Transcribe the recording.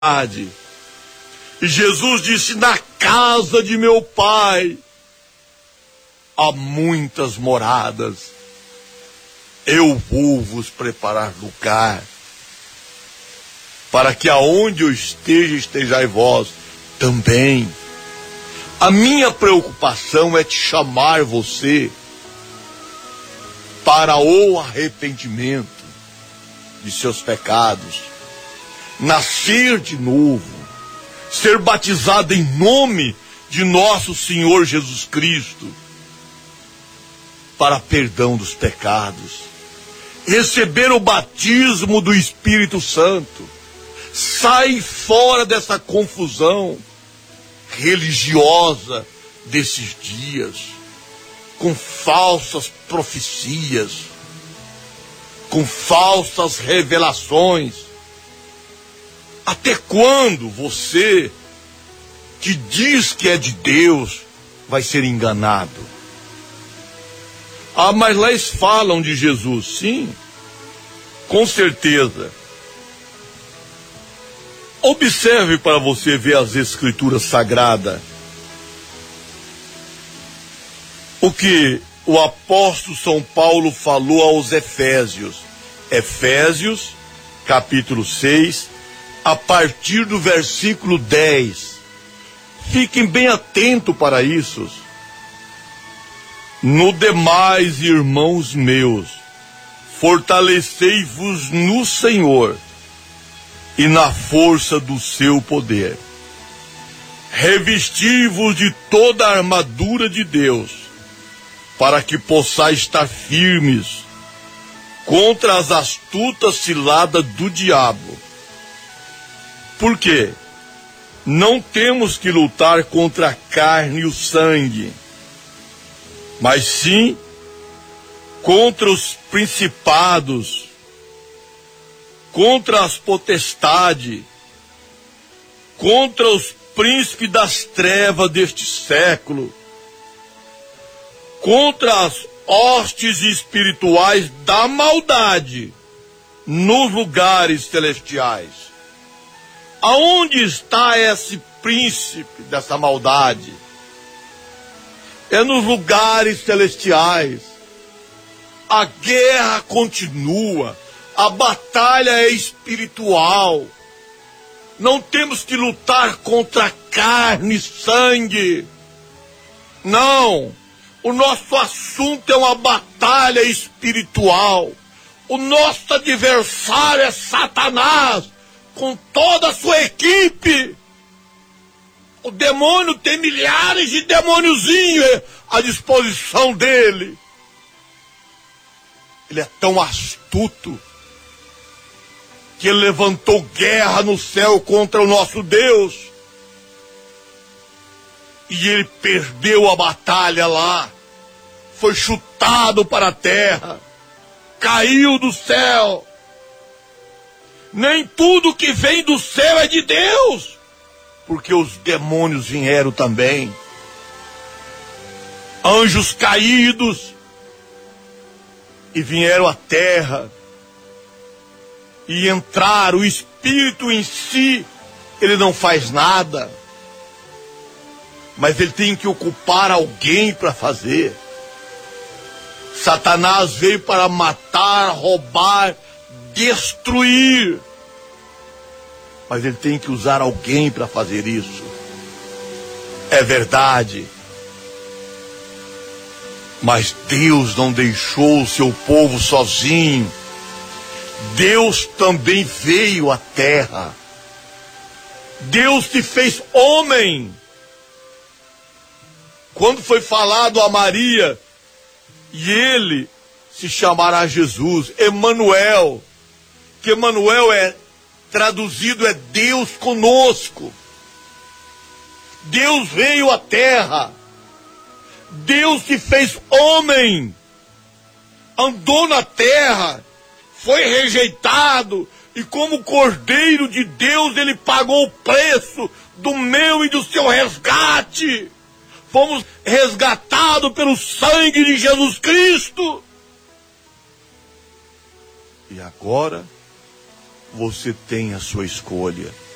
E Jesus disse: na casa de meu Pai há muitas moradas. Eu vou vos preparar lugar, para que aonde eu esteja, estejai vós também. A minha preocupação é te chamar você para o arrependimento de seus pecados, nascer de novo, ser batizado em nome de nosso Senhor Jesus Cristo, para perdão dos pecados, receber o batismo do Espírito Santo. Sai fora dessa confusão religiosa desses dias, com falsas profecias, com falsas revelações. Até quando você, que diz que é de Deus, vai ser enganado? Ah, mas lá eles falam de Jesus. Sim, com certeza. Observe para você ver as Escrituras Sagradas. O que o apóstolo São Paulo falou aos Efésios. Efésios, capítulo 6, a partir do versículo 10. Fiquem bem atentos para isso. No demais, irmãos meus, fortalecei-vos no Senhor e na força do seu poder. Revesti-vos de toda a armadura de Deus, para que possais estar firmes contra as astutas ciladas do diabo. Por quê? Não temos que lutar contra a carne e o sangue, mas sim contra os principados, contra as potestades, contra os príncipes das trevas deste século, contra as hostes espirituais da maldade nos lugares celestiais. Aonde está esse príncipe dessa maldade? É nos lugares celestiais. A guerra continua, a batalha é espiritual. Não temos que lutar contra carne e sangue. Não, o nosso assunto é uma batalha espiritual. O nosso adversário é Satanás, com toda a sua equipe. O demônio tem milhares de demôniozinhos à disposição dele. Ele é tão astuto que ele levantou guerra no céu contra o nosso Deus. E ele perdeu a batalha lá. Foi chutado para a terra. Caiu do céu. Nem tudo que vem do céu é de Deus, porque os demônios vieram também. Anjos caídos e vieram à terra e entraram. O espírito em si, ele não faz nada, mas ele tem que ocupar alguém para fazer. Satanás veio para matar, roubar, destruir, mas ele tem que usar alguém para fazer isso. É verdade, mas Deus não deixou o seu povo sozinho. Deus também veio à terra. Deus se fez homem. Quando foi falado a Maria, e ele se chamará Jesus, Emanuel, que Emanuel é traduzido é Deus conosco. Deus veio à terra. Deus se fez homem. Andou na terra. Foi rejeitado. E como Cordeiro de Deus, ele pagou o preço do meu e do seu resgate. Fomos resgatados pelo sangue de Jesus Cristo. E agora você tem a sua escolha.